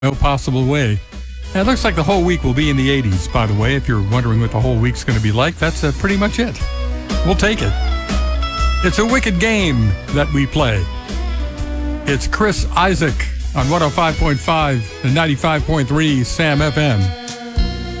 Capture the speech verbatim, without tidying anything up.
No possible way. And it looks like the whole week will be in the eighties, by the way. If you're wondering what the whole week's going to be like, that's uh, pretty much it. We'll take it. It's a wicked game that we play. It's Chris Isaak on one oh five point five and ninety-five point three Sam F M.